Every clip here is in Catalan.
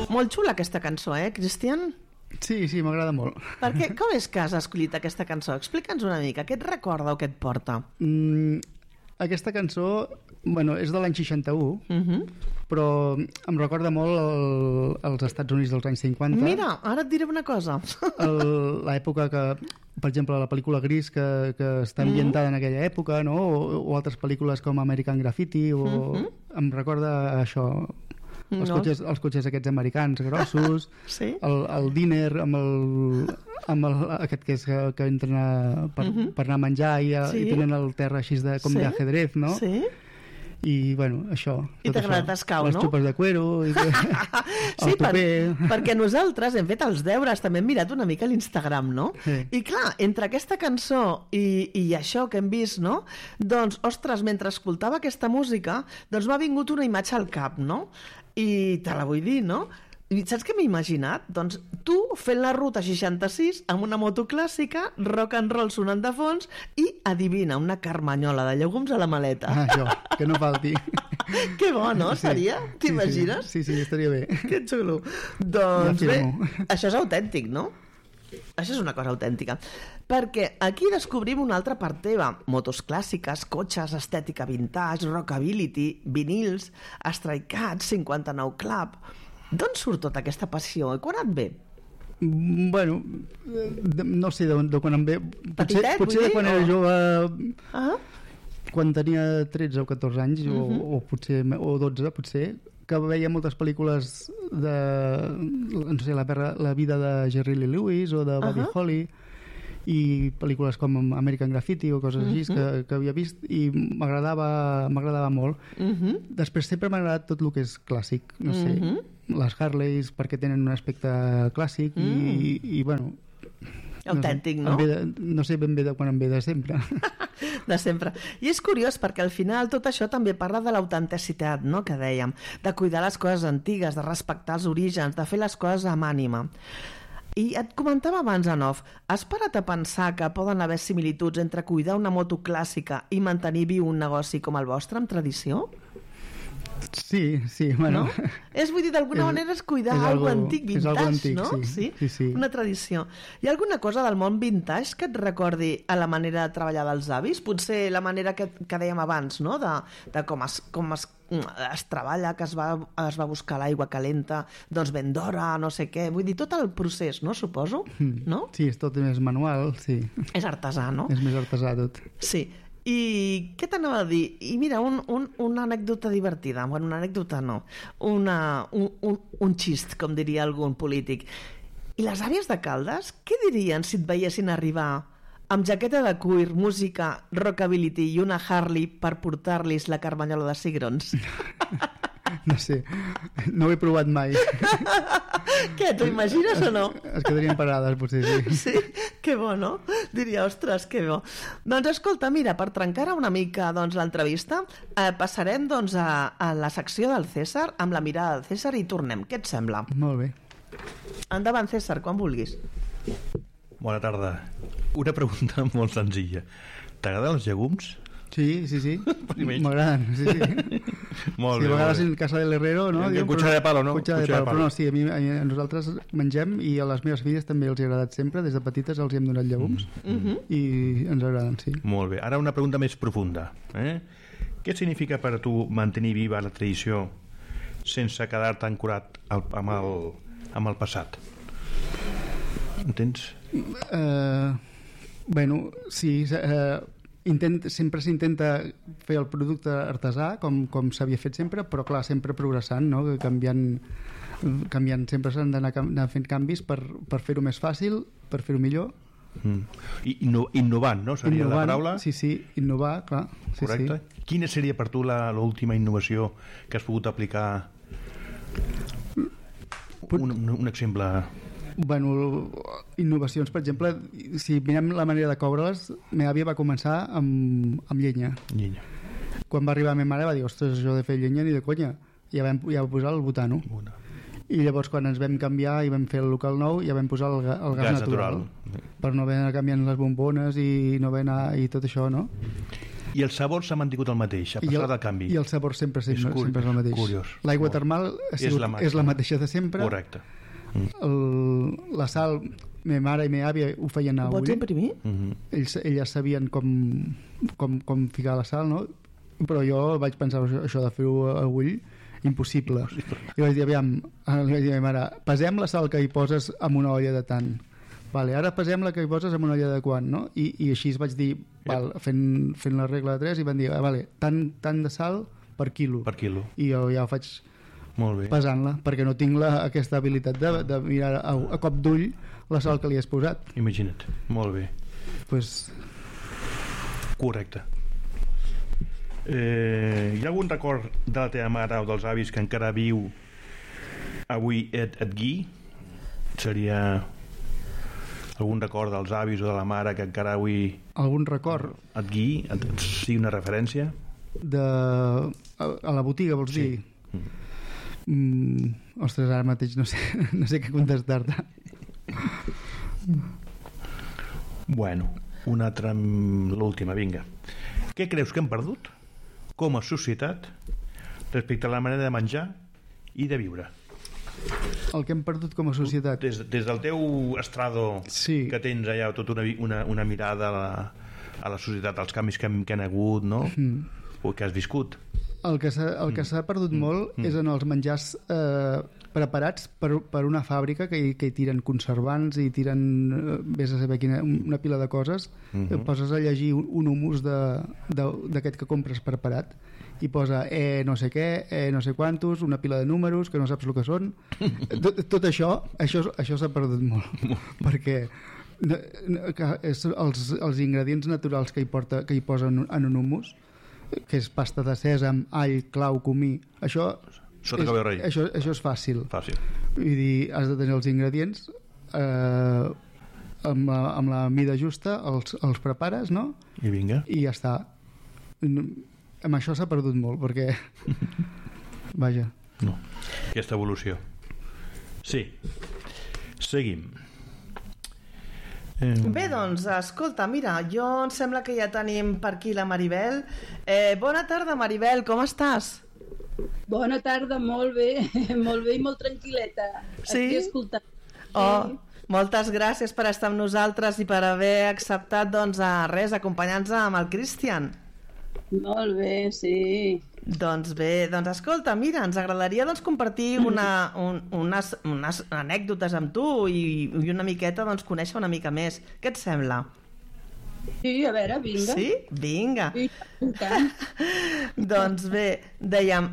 Molt xula aquesta cançó, Cristian? Sí, m'agrada molt. Perquè, com és que has escollit aquesta cançó? Explica'ns una mica, què et recorda o què et porta? Aquesta cançó, és de l'any 61, però em recorda molt els Estats Units dels anys 50. Mira, ara et diré una cosa. L'època que, per exemple, la pel·lícula Gris, que està ambientada en aquella època, no? O altres pel·lícules com American Graffiti, em recorda això... Els cotxes aquests americans grossos, sí? el diner amb aquest que entren per anar a menjar i tenen el terra així com d'ajedrez, no? Sí. I, això. I t'agrada tascau, no? Les xupes de cuero, sí, perquè nosaltres hem fet els deures, també hem mirat una mica l'Instagram, no? Sí. I clar, entre aquesta cançó i això que hem vist, no? Doncs, ostres, mentre escoltava aquesta música, doncs m'ha vingut una imatge al cap, no? I te la vull dir, no? I saps què m'he imaginat? Doncs tu fent la ruta 66 amb una moto clàssica, rock and roll sonant de fons i, adivina, una carmanyola de llegums a la maleta. Això, que no falti. Que bo, no? Seria? T'imagines? Sí, estaria bé. Que xulo. Doncs bé, això és autèntic, no? Això és una cosa autèntica. Perquè aquí descobrim una altra part teva. Motos clàssiques, cotxes, estètica vintage, rockability, vinils, Stray Cats, 59 Club... D'on surt tota aquesta passió? I quan et ve? No sé de quan em ve. Potser de quan era jove, quan tenia 13 o 14 anys, o 12, potser, que veia moltes pel·lícules de, no sé, la vida de Jerry Lee Lewis o de Buddy Holly, i pel·lícules com American Graffiti o coses així que havia vist i m'agradava molt. Després sempre m'ha agradat tot el que és clàssic, no sé, les Harleys perquè tenen un aspecte clàssic i autèntic, no? No sé ben bé de quan em ve, de sempre. De sempre. I és curiós perquè al final tot això també parla de l'autenticitat, no?, que dèiem, de cuidar les coses antigues, de respectar els orígens, de fer les coses amb ànima. I et comentava abans en off, has parat a pensar que poden haver similituds entre cuidar una moto clàssica i mantenir viu un negoci com el vostre amb tradició? Sí, bueno... No? Vull dir, d'alguna manera és cuidar algo antic, vintage, no? Sí. Una tradició. Hi ha alguna cosa del món vintage que et recordi a la manera de treballar dels avis? Potser la manera que dèiem abans, no?, de com es treballa, que es va buscar l'aigua calenta, doncs ben d'hora, no sé què. Vull dir, tot el procés, no?, suposo? No? Sí, és tot més manual, sí. És artesà, no? És més artesà tot. Sí. I què t'anava a dir? I mira, una anècdota divertida. Bueno, una anècdota no. Un xist, com diria algun polític. I les àvies de Caldes, què dirien si et veiessin arribar amb jaqueta de cuir, música, rockability i una Harley per portar-los la carmanyola de cigrons? No sé, no ho he provat mai. Què, t'ho imagines o no? Es quedarien parades, potser, sí. Sí, que bo, no? Diria, ostres, que bo. Doncs escolta, mira, per trencar una mica l'entrevista, passarem a la secció del César, amb la mirada del César, i tornem. Què et sembla? Molt bé. Endavant, César, quan vulguis. Bona tarda. Una pregunta molt senzilla. T'agraden els llegums? Sí. M'agraden, sí. Molt bé. A vegades en casa de l'herrero, no? Cuchara de palo, no? Cuchara de palo, però no, sí, a nosaltres mengem i a les meves filles també els ha agradat sempre, des de petites els hem donat llegums i ens agraden, sí. Molt bé. Ara una pregunta més profunda. Què significa per a tu mantenir viva la tradició sense quedar-te ancorat amb el passat? Entens? Bueno, sí, sempre s'intenta fer el producte artesà com s'havia fet sempre, però clar, sempre progressant, no? Canviant, sempre s'han d'anar fent canvis per fer-ho més fàcil, per fer-ho millor. Innovant, no? Seria la paraula? Sí, innovar, clar. Correcte. Sí. Quina seria per tu l'última innovació que has pogut aplicar? Un exemple... Bueno, innovacions, per exemple, si mirem la manera de coure-les, meva àvia va començar amb llenya. Quan va arribar meva mare va dir, ostres, això de fer llenya ni de conya. Ja va posar el butano. I llavors quan ens vam canviar i vam fer el local nou ja vam posar el gas natural. Per no haver d'anar canviant les bombones i no haver anar i tot això, no? I el sabor s'ha mantingut el mateix, a pesar del canvi. I el sabor sempre és el mateix. Curiós. L'aigua termal és la mateixa de sempre. Correcte. La sal, meva mare i meva àvia ho feien a ull. Ho pots imprimir? Elles sabien com ficar la sal, no? Però jo vaig pensar això de fer-ho a ull, impossible. I vaig dir, aviam, li vaig dir a meva mare, pesem la sal que hi poses en una olla de tant. Vale, ara pesem la que hi poses en una olla de quant, no? I així vaig dir, fent la regla de 3, i van dir, vale, tant de sal per quilo. Per quilo. I jo ja ho faig pesant-la, perquè no tinc aquesta habilitat de mirar a cop d'ull la sal que li has posat. Imagina't, molt bé. Correcte. Hi ha algun record de la teva mare o dels avis que encara viu avui et guiï? Seria algun record dels avis o de la mare que encara avui algun record et guiï, et sigui una referència? A la botiga, vols dir? Ostres, ara mateix no sé què contestar-te. Bueno, una altra, l'última, vinga. Què creus que hem perdut com a societat respecte a la manera de menjar i de viure? El que hem perdut com a societat? Des del teu estrado que tens allà, tota una mirada a la societat, als canvis que han hagut, no? O que has viscut. El que s'ha perdut molt és en els menjars preparats per una fàbrica que hi tiren conservants i tiren, vés a saber una pila de coses. Poses a llegir un hummus d'aquest que compres preparat i posa no sé què, no sé quantos, una pila de números que no saps el que són. Tot això s'ha perdut molt, perquè els ingredients naturals que hi posen en un hummus, que és pasta de sèsam, all, clau, comí, això és fàcil. Vull dir, has de tenir els ingredients amb la mida justa, els prepares, no? I vinga. I ja està. Amb això s'ha perdut molt, perquè vaja. No. Aquesta evolució. Sí. Seguim. Bé, doncs, escolta, mira, em sembla que ja tenim per aquí la Maribel. Bona tarda, Maribel, com estàs? Bona tarda, molt bé i molt tranquil·leta. Sí? Aquí escoltant. Oh, moltes gràcies per estar amb nosaltres i per haver acceptat, doncs, acompanyar-nos amb el Cristian. Molt bé, sí. Doncs bé, escolta, mira, ens agradaria compartir unes anècdotes amb tu i una miqueta conèixer una mica més. Què et sembla? Sí, a veure, vinga. Sí? Vinga. Sí, doncs bé, dèiem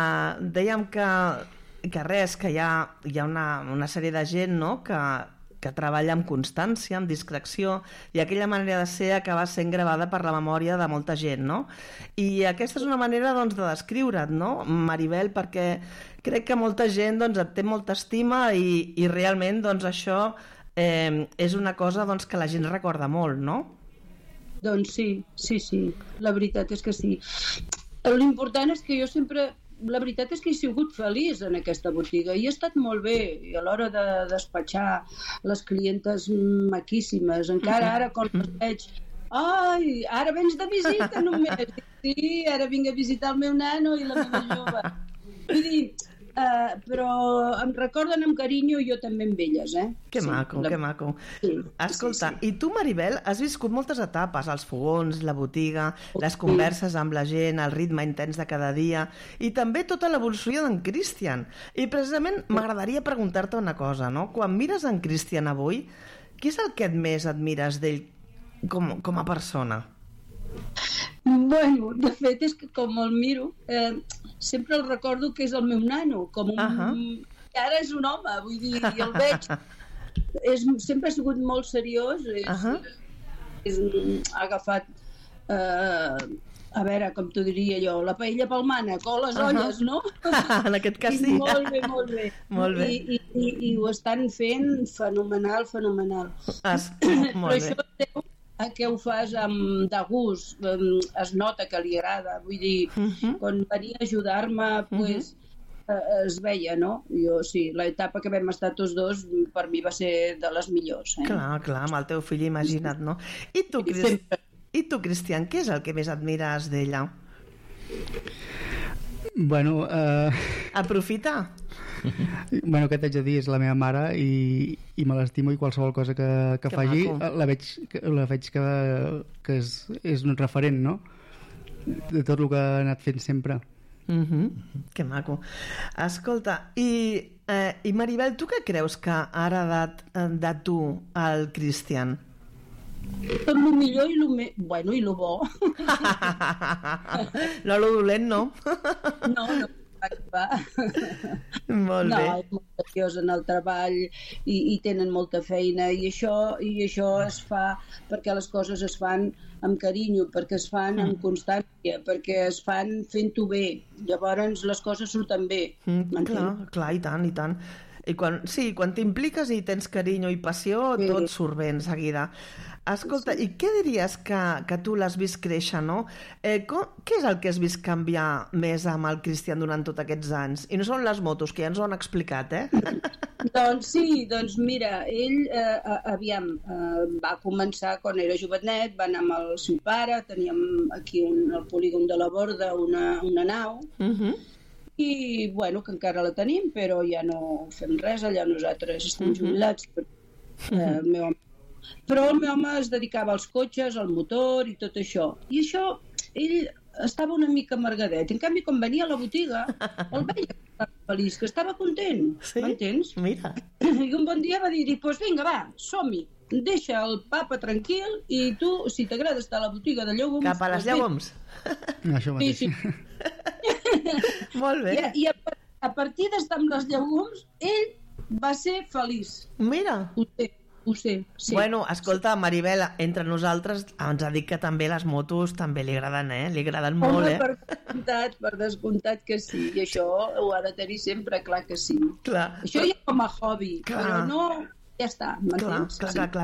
que hi ha una sèrie de gent, no?, que treballa amb constància, amb discreció, i aquella manera de ser acaba sent gravada per la memòria de molta gent, no? I aquesta és una manera de descriure't, no, Maribel, perquè crec que molta gent et té molta estima i realment això és una cosa que la gent recorda molt, no? Doncs sí, la veritat és que sí. L'important és que jo sempre... La veritat és que he sigut feliç en aquesta botiga i he estat molt bé, i a l'hora de despatxar les clientes maquíssimes, encara ara quan les veig, ai, ara vens de visita només. Sí, ara vinc a visitar el meu nano i la meva jove. Vull dir, però em recorden amb carinyo i jo també amb elles, Que maco, que maco. Sí, escolta, i tu, Maribel, has viscut moltes etapes, els fogons, la botiga, les converses amb la gent, el ritme intens de cada dia i també tota l'evolució d'en Cristian. I precisament m'agradaria preguntar-te una cosa, no? Quan mires en Cristian avui, què és el que més admires d'ell com a persona? Bueno, de fet és que com el miro sempre el recordo que és el meu nano, com ara és un home, vull dir, i el veig sempre ha sigut molt seriós, ha agafat a veure, com t'ho diria jo, la paella pel mànec o les olles, no? En aquest cas sí. Molt bé. Molt bé. I ho estan fent fenomenal. Però això deu que ho fas de gust, es nota que li agrada, vull dir, quan venia a ajudar-me es veia, no? Jo sí, l'etapa que vam estar tots dos per mi va ser de les millors. Clar, amb el teu fill, imagina't, no? I I tu, Cristian, què és el que més admires d'ella? Bueno... Aprofita. Bueno, què t'haig de dir? És la meva mare i me l'estimo, i qualsevol cosa que faci la veig que és un referent, no? De tot el que ha anat fent sempre. Que maco. Escolta, i Maribel, tu què creus que ha heredat de tu el Cristian? Tot el millor i el bo. No, lo dolent no. No. Molt bé. És molt seriós en el treball i tenen molta feina i això es fa perquè les coses es fan amb carinyo, perquè es fan amb constància, perquè es fan fent-ho bé. Llavors les coses surten bé. Clar, i tant. I quan t'impliques i tens carinyo i passió, tot surt bé en seguida. Escolta, i què diries que tu l'has vist créixer, no? Què és el que has vist canviar més amb el Cristian durant tots aquests anys? I no són les motos, que ja ens ho han explicat, Doncs sí, mira, ell va començar quan era jovenet, va anar amb el seu pare, teníem aquí al polígon de la Borda una nau, i bueno, que encara la tenim, però ja no fem res allà, nosaltres estem jubilats, però el meu home es dedicava als cotxes, al motor i tot això. I això, ell estava una mica amargadet. En canvi, quan venia a la botiga, el veia que estava feliç, que estava content. Sí? M'entens? Mira. I un bon dia va dir, pues vinga, va, som-hi. Deixa el papa tranquil i tu, si t'agrada estar a la botiga de llegums... Cap a les llegums. Això mateix. Sí. Molt bé. I a partir d'estar amb les llegums, ell va ser feliç. Mira. Ho sé, sí. Bueno, escolta, Maribel, entre nosaltres ens ha dit que també les motos també li agraden, Li agraden molt, Per descomptat que sí. I això ho ha de tenir sempre, clar que sí. Clar. Això ja com a hobby, però no... Ja està, m'entens? Clar.